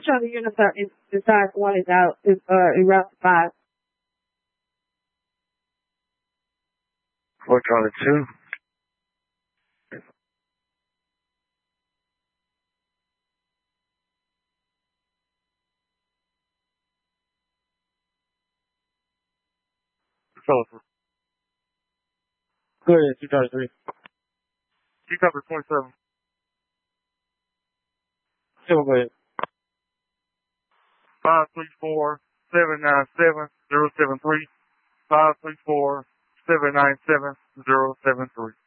Which other units are besides one is out, is, in Route 5? What Charlie 2? Sulfur. Go ahead, 2 Charlie 3. You cover 27. 7, go ahead. 534-797-073. 534-797-073.